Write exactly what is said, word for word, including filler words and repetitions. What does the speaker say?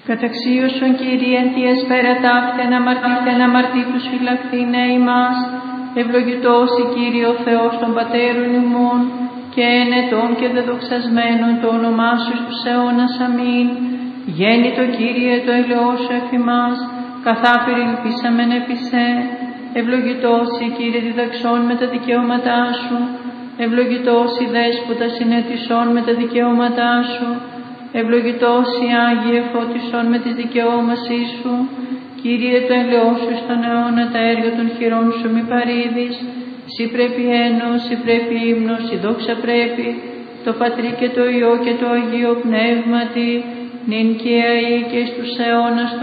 Καταξίωσον Κύριε εν τη εσπέρα ταύτεν αμαρτήθεν αμαρτήτους φυλακτήνε ημάς. Ευλογητός η Κύριε ο Θεός των πατέρων ημών και ενετών και δεδοξασμένων το όνομά σου στους αιώνας. Αμήν. Γέννητο Κύριε το ελαιός σου εφ' ημάς, καθάπηρ ελπίσαμεν επί σε. Ευλογητός η Κύριε διδαξών με τα δικαιώματά σου. Ευλογητός η Δέσποτα συνέτησών με τα δικαιώματά σου. Ευλογητός η Άγιε φώτισον με τις δικαιώμασή σου. Κύριε το ελαιός σου στον αιώνα τα έργα των χειρών σου μη παρήδεις. Συ πρέπει ένος, συ πρέπει ύμνος, συ δόξα πρέπει, το Πατρί και το Υιό και το Αγίο Πνεύματι, νυν και αεί και στους αιώνας